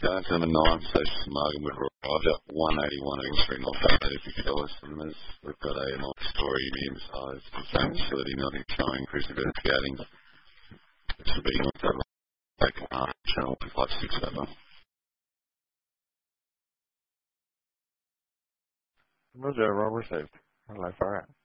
going to number 9, Station Margam with Roger, 181 Eagle Street, North Adelaide. If you could tell us cinemas, we've got a multi-story, medium-sized, same facility, nothing showing, cruise investigating. This will be North Adelaide, channel 256 over. Roger, well received. Hello, far out.